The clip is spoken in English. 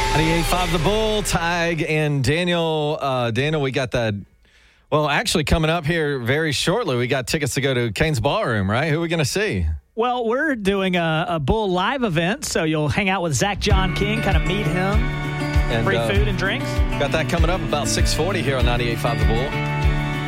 98.5 The Bull, Tig and Daniel. Daniel, we got that. Well, actually, coming up here very shortly, we got tickets to go to Cain's Ballroom, right? Who are we going to see? Well, we're doing a Bull live event, so you'll hang out with Zach John King, kind of meet him, and free food and drinks. Got that coming up about 6:40 here on 98.5 The Bull.